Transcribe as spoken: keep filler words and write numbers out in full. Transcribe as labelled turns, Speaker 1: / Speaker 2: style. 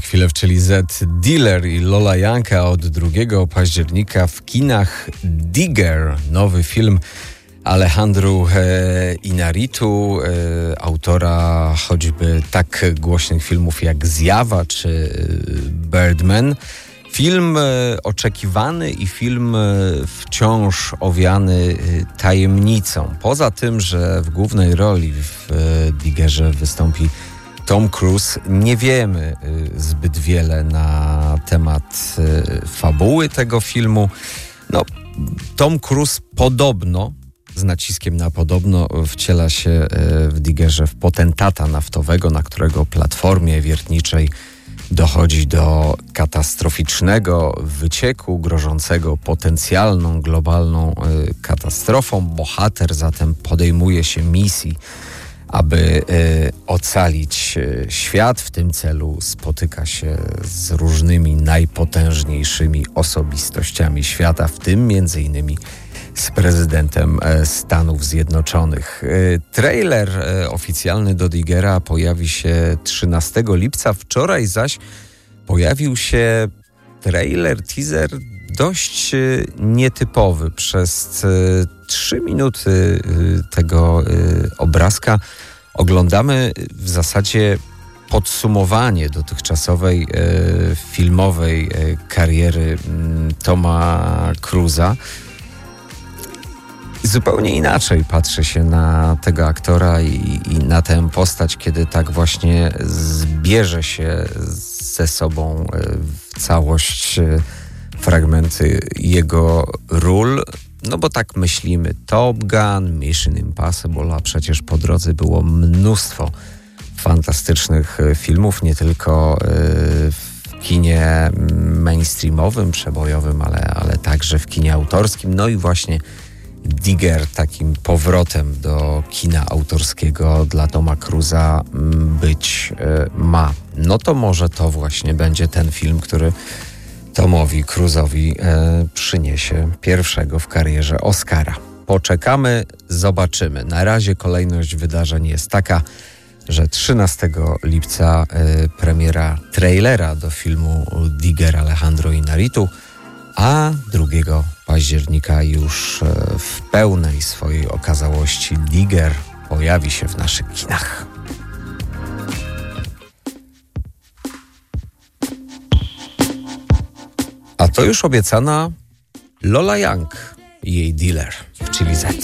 Speaker 1: chwilę w Chili Z Dealer i Lola Janka od drugiego października w kinach. Digger, nowy film Alejandro e, Inarritu, e, autora choćby tak głośnych filmów jak Zjawa czy e, Birdman. Film e, oczekiwany i film e, wciąż owiany e, tajemnicą. Poza tym, że w głównej roli w e, Diggerze wystąpi Tom Cruise, nie wiemy e, zbyt wiele na temat e, fabuły tego filmu. No, Tom Cruise podobno, z naciskiem na podobno, wciela się e, w Diggerze w potentata naftowego, na którego platformie wiertniczej dochodzi do katastroficznego wycieku grożącego potencjalną globalną y, katastrofą. Bohater zatem podejmuje się misji, aby y, ocalić y, świat. W tym celu spotyka się z różnymi najpotężniejszymi osobistościami świata, w tym między innymi z prezydentem e, Stanów Zjednoczonych. E, trailer e, oficjalny do Diggera pojawi się trzynastego lipca. Wczoraj zaś pojawił się trailer, teaser dość e, nietypowy. Przez e, trzy minuty e, tego e, obrazka oglądamy w zasadzie podsumowanie dotychczasowej e, filmowej e, kariery m, Toma Cruise'a. Zupełnie inaczej patrzy się na tego aktora i, i na tę postać, kiedy tak właśnie zbierze się ze sobą w całość fragmenty jego ról. No bo tak myślimy, Top Gun, Mission Impossible, a przecież po drodze było mnóstwo fantastycznych filmów, nie tylko w kinie mainstreamowym, przebojowym, ale, ale także w kinie autorskim. No i właśnie Digger takim powrotem do kina autorskiego dla Toma Cruise'a być e, ma. No to może to właśnie będzie ten film, który Tomowi Cruise'owi e, przyniesie pierwszego w karierze Oscara. Poczekamy, zobaczymy. Na razie kolejność wydarzeń jest taka, że trzynastego lipca e, premiera trailera do filmu Digger Alejandro Inarritu, a drugiego października już w pełnej swojej okazałości Digger pojawi się w naszych kinach. A to już obiecana Lola Young i jej Dealer w Chili Z.